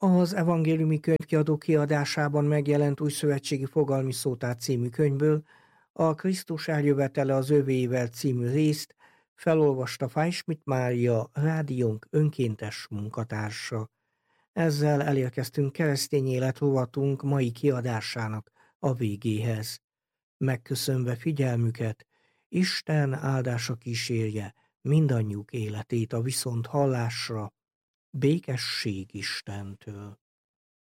Az Evangéliumi Könyvkiadó kiadásában megjelent Új Szövetségi Fogalmi Szótár című könyvből a Krisztus eljövetele az övéivel című részt felolvasta Fájsmit Mária, rádiónk önkéntes munkatársa. Ezzel elérkeztünk keresztény élet rovatunk mai kiadásának a végéhez. Megköszönve figyelmüket, Isten áldása kísérje mindannyiuk életét a viszonthallásra, békesség Istentől.